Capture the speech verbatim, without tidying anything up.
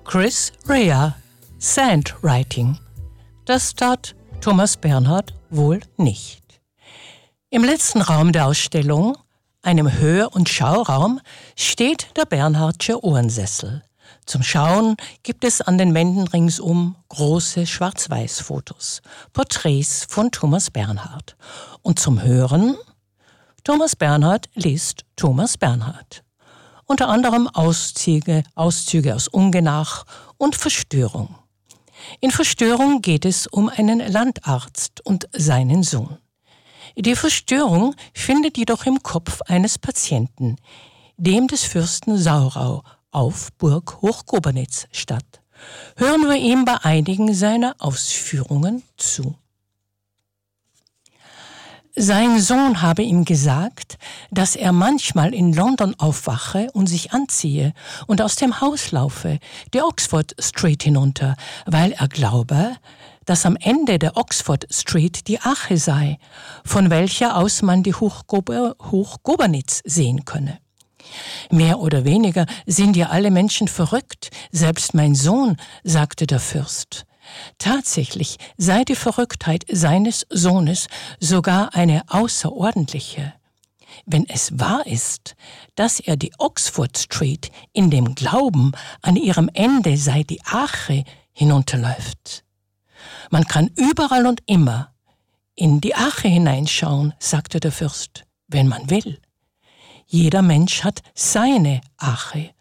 Chris Rea, Sandwriting. Das tat Thomas Bernhard wohl nicht. Im letzten Raum der Ausstellung, einem Hör- und Schauraum, steht der Bernhardsche Ohrensessel. Zum Schauen gibt es an den Wänden ringsum große Schwarz-Weiß-Fotos, Porträts von Thomas Bernhard. Und zum Hören, Thomas Bernhard liest Thomas Bernhard. Unter anderem Auszüge, Auszüge aus Ungenach und Verstörung. In Verstörung geht es um einen Landarzt und seinen Sohn. Die Verstörung findet jedoch im Kopf eines Patienten, dem des Fürsten Saurau auf Burg Hochgobernitz statt. Hören wir ihm bei einigen seiner Ausführungen zu. Sein Sohn habe ihm gesagt, dass er manchmal in London aufwache und sich anziehe und aus dem Haus laufe, die Oxford Street hinunter, weil er glaube, dass am Ende der Oxford Street die Ache sei, von welcher aus man die Hochgober- Hochgobernitz sehen könne. Mehr oder weniger sind ja alle Menschen verrückt, selbst mein Sohn, sagte der Fürst. Tatsächlich sei die Verrücktheit seines Sohnes sogar eine außerordentliche. Wenn es wahr ist, dass er die Oxford Street in dem Glauben, an ihrem Ende sei die Ache, hinunterläuft. Man kann überall und immer in die Ache hineinschauen, sagte der Fürst, wenn man will. Jeder Mensch hat seine Ache.